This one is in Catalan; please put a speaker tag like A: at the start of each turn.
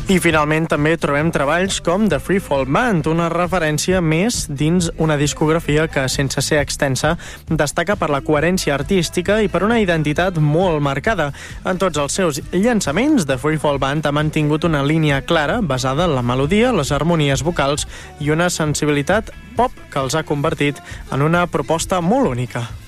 A: I finalment també trobem treballs com The Freefall Band, una referència més dins una discografia que, sense ser extensa, destaca per la coherència artística i per una identitat molt marcada. En tots els seus llançaments, The Freefall Band ha mantingut una línia clara basada en la melodia, les harmonies vocals i una sensibilitat pop que els ha convertit en una proposta molt única.